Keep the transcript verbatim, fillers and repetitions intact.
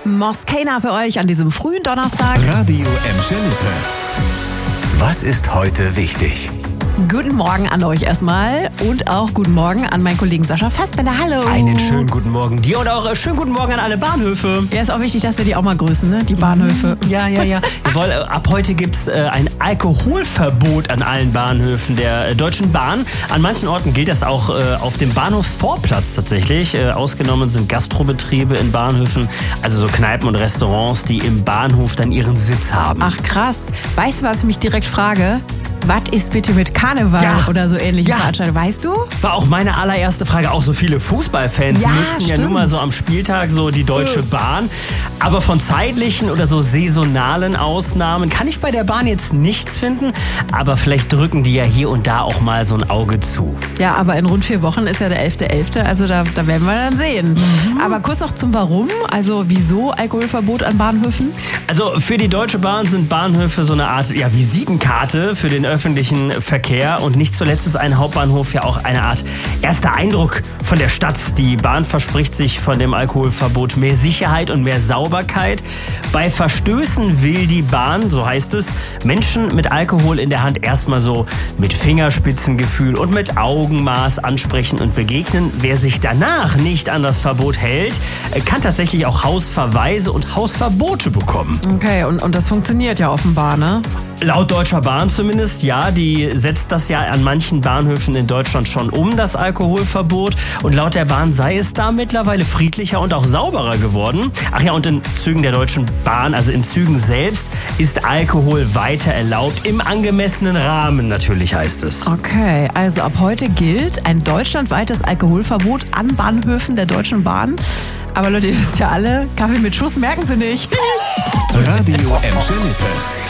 Moskena für euch an diesem frühen Donnerstag. Radio Emscher Lippe. Was ist heute wichtig? Guten Morgen an euch erstmal und auch guten Morgen an meinen Kollegen Sascha Fassbender. Hallo. Einen schönen guten Morgen dir und auch äh, schönen guten Morgen an alle Bahnhöfe. Ja, ist auch wichtig, dass wir die auch mal grüßen, ne? Die Bahnhöfe. Ja, ja, ja. Jawohl, äh, ab heute gibt's äh, ein Alkoholverbot an allen Bahnhöfen der äh, Deutschen Bahn. An manchen Orten gilt das auch äh, auf dem Bahnhofsvorplatz tatsächlich. Äh, ausgenommen sind Gastrobetriebe in Bahnhöfen, also so Kneipen und Restaurants, die im Bahnhof dann ihren Sitz haben. Ach krass. Weißt du, was ich mich direkt frage? Was ist bitte mit Karneval Ja. oder so ähnliche Ja. Veranstaltungen? Weißt du? War auch meine allererste Frage. Auch so viele Fußballfans Ja, nutzen ja stimmt. nun mal so am Spieltag so die Deutsche Bahn. Aber von zeitlichen oder so saisonalen Ausnahmen kann ich bei der Bahn jetzt nichts finden. Aber vielleicht drücken die ja hier und da auch mal so ein Auge zu. Ja, aber in rund vier Wochen ist ja der elfte elfte Also da, da werden wir dann sehen. Mhm. Aber kurz noch zum Warum. Also wieso Alkoholverbot an Bahnhöfen? Also für die Deutsche Bahn sind Bahnhöfe so eine Art ja, Visitenkarte für den öffentlichen Verkehr. Und nicht zuletzt ist ein Hauptbahnhof ja auch eine Art erster Eindruck von der Stadt. Die Bahn verspricht sich von dem Alkoholverbot mehr Sicherheit und mehr Sauberkeit. Bei Verstößen will die Bahn, so heißt es, Menschen mit Alkohol in der Hand erstmal so mit Fingerspitzengefühl und mit Augenmaß ansprechen und begegnen. Wer sich danach nicht an das Verbot hält, kann tatsächlich auch Hausverweise und Hausverbote bekommen. Okay, und, und das funktioniert ja offenbar, ne? Laut Deutscher Bahn zumindest, ja, die setzt das ja an manchen Bahnhöfen in Deutschland schon um, das Alkoholverbot. Und laut der Bahn sei es da mittlerweile friedlicher und auch sauberer geworden. Ach ja, und in Zügen der Deutschen Bahn, also in Zügen selbst, ist Alkohol weiter erlaubt, im angemessenen Rahmen natürlich, heißt es. Okay, also ab heute gilt ein deutschlandweites Alkoholverbot an Bahnhöfen der Deutschen Bahn. Aber Leute, ihr wisst ja alle, Kaffee mit Schuss merken Sie nicht. Radio Emscher Lippe.